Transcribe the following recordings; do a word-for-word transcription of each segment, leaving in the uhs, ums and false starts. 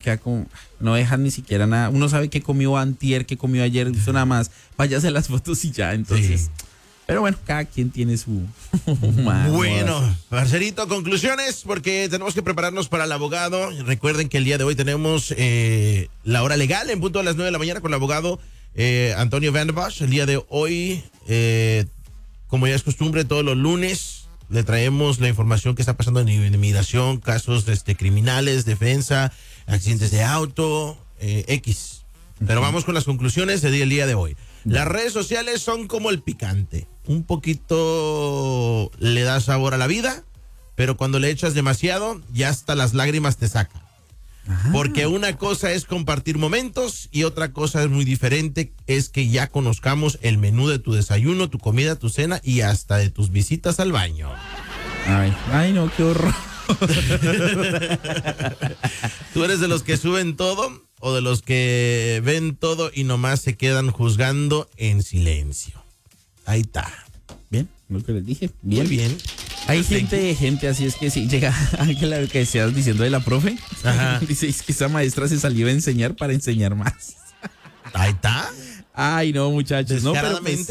queda como, no dejan ni siquiera nada. Uno sabe qué comió antier, qué comió ayer, eso nada más, váyase las fotos y ya, entonces. Sí. Pero bueno, cada quien tiene su... Bueno, parcerito, conclusiones, porque tenemos que prepararnos para el abogado. Recuerden que el día de hoy tenemos eh, la hora legal en punto a las nueve de la mañana con el abogado eh, Antonio Van der Bosch. El día de hoy, eh, como ya es costumbre, todos los lunes le traemos la información que está pasando en inmigración, casos este, criminales, defensa, accidentes de auto, eh, X. Pero vamos con las conclusiones del día, el día de hoy. Las redes sociales son como el picante. Un poquito le da sabor a la vida, pero cuando le echas demasiado, ya hasta las lágrimas te sacan. Ajá. Porque una cosa es compartir momentos y otra cosa es muy diferente, es que ya conozcamos el menú de tu desayuno, tu comida, tu cena y hasta de tus visitas al baño. Ay, ay no, qué horror. ¿Tú eres de los que suben todo o de los que ven todo y nomás se quedan juzgando en silencio? Ahí está. Bien, lo que les dije. Bien, muy bien. Hay gente, gente, así es que si llega Ángela, que decías diciendo de la profe. Ajá. Dice, es que esa maestra se salió a enseñar para enseñar más. Ahí está. Ay, no, muchachos. No, pero pues,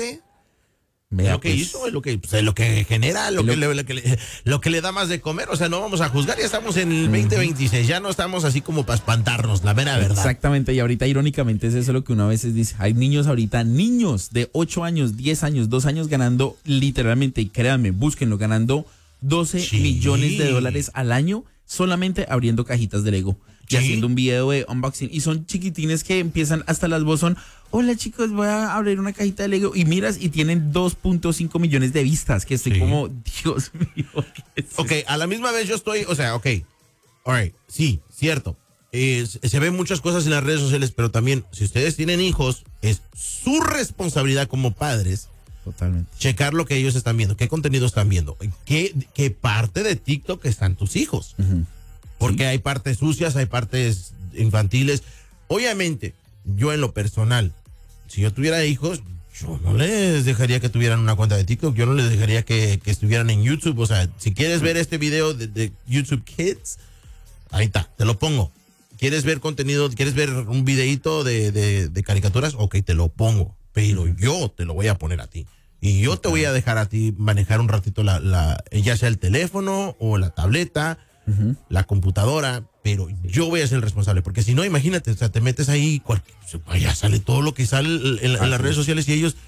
Vea, lo que pues, hizo, es lo que, pues, es lo que genera, lo, lo, que le, lo, que le, lo que le da más de comer. O sea, no vamos a juzgar, ya estamos en el veinte veintiséis, ya no estamos así como para espantarnos, la mera verdad. Exactamente, y ahorita irónicamente es eso lo que uno a veces dice. Hay niños ahorita, niños de ocho años, diez años, dos años ganando literalmente, y créanme, búsquenlo, ganando doce sí. millones de dólares al año solamente abriendo cajitas de Lego. Y sí. haciendo un video de unboxing. Y son chiquitines que empiezan, hasta las voz son, hola chicos, voy a abrir una cajita de Lego. Y miras y tienen dos punto cinco millones de vistas. Que estoy sí. como, Dios mío. ¿Qué es ok, eso? A la misma vez yo estoy, o sea, ok. All right, sí, cierto. Eh, se ven muchas cosas en las redes sociales, pero también, si ustedes tienen hijos, es su responsabilidad como padres. Totalmente. Checar lo que ellos están viendo, qué contenido están viendo, qué, qué parte de TikTok están tus hijos. Uh-huh. Porque sí. hay partes sucias, hay partes infantiles. Obviamente, yo en lo personal, si yo tuviera hijos, yo no les dejaría que tuvieran una cuenta de TikTok, yo no les dejaría que, que estuvieran en YouTube. O sea, si quieres ver este video de, de YouTube Kids, ahí está, te lo pongo. ¿Quieres ver contenido, quieres ver un videíto de, de, de caricaturas? Ok, te lo pongo, pero uh-huh. yo te lo voy a poner a ti. Y yo te voy a dejar a ti manejar un ratito la, la ya sea el teléfono o la tableta, uh-huh. la computadora, pero yo voy a ser el responsable, porque si no, imagínate, o sea, te metes ahí, ya sale todo lo que sale en, en, en las redes sociales y ellos...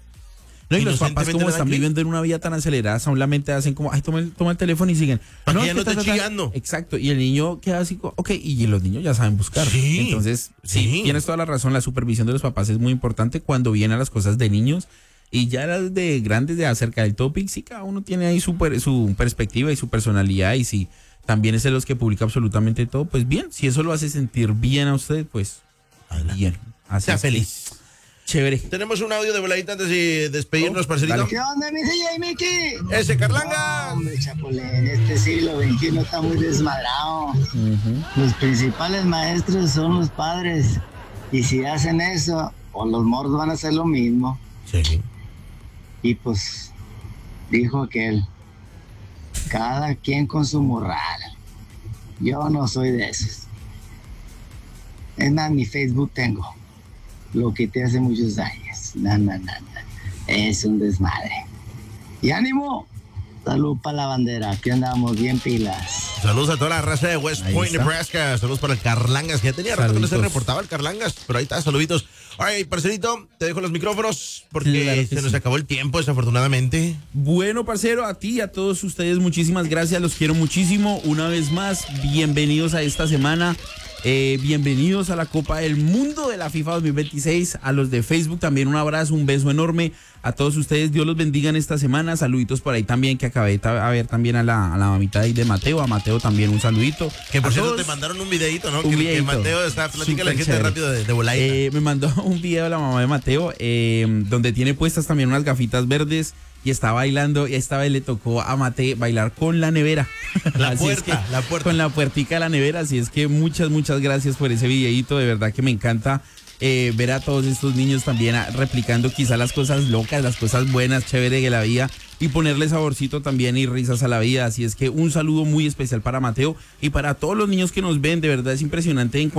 No, y los papás como están viviendo en una vida tan acelerada, solamente hacen como, ay, toma el, toma el teléfono y siguen. No, ya no te chillando. Exacto, y el niño queda así, ok, y los niños ya saben buscar. Sí, entonces, sí, sí, tienes toda la razón, la supervisión de los papás es muy importante cuando vienen a las cosas de niños. Y ya las de grandes de acerca del topic, sí, cada uno tiene ahí su, su perspectiva y su personalidad, y si también es de los que publica absolutamente todo, pues bien, si eso lo hace sentir bien a usted, pues adelante. Bien. Así sea feliz. Chévere. Tenemos un audio de voladita antes de despedirnos, oh, parcerito. Dale. ¿Qué onda, mi C J Mickey? Ese Carlanga. Oh, hombre, Chapulín, este siglo veintiuno está muy desmadrado. Uh-huh. Los principales maestros son los padres, y si hacen eso, o los morros van a hacer lo mismo. Sí. Y pues, dijo aquel, cada quien con su morral. Yo no soy de esos. Es más, mi Facebook tengo. Lo quité hace muchos años. No, no, no, no. Es un desmadre. Y ánimo. Salud para la bandera. Aquí andamos bien pilas. Saludos a toda la raza de West Point, Nebraska. Saludos para el Carlangas. Ya tenía rato que no se reportaba el Carlangas, pero ahí está, saluditos. Ay, parcerito, te dejo los micrófonos porque claro se sí. nos acabó el tiempo, desafortunadamente. Bueno, parcero, a ti y a todos ustedes, muchísimas gracias. Los quiero muchísimo. Una vez más, bienvenidos a esta semana. Eh, bienvenidos a la Copa del Mundo de la FIFA dos mil veintiséis. A los de Facebook también un abrazo, un beso enorme. A todos ustedes, Dios los bendiga en esta semana. Saluditos por ahí también, que acabé de ver también a la, a la mamita de Mateo. A Mateo también un saludito. Que por a cierto te mandaron un videito, ¿no? Un que, videito. que Mateo está, platica la gente chévere. rápido de, de voladita. Eh, me mandó un video de la mamá de Mateo, eh, donde tiene puestas también unas gafitas verdes. Y está bailando, y esta vez le tocó a Mate bailar con la nevera. La así puerta, es que, la puerta. Con la puertica de la nevera, así es que muchas, muchas gracias por ese videíto, de verdad que me encanta eh, ver a todos estos niños también a, replicando quizá las cosas locas, las cosas buenas, chévere de la vida, y ponerle saborcito también y risas a la vida, así es que un saludo muy especial para Mateo y para todos los niños que nos ven, de verdad es impresionante en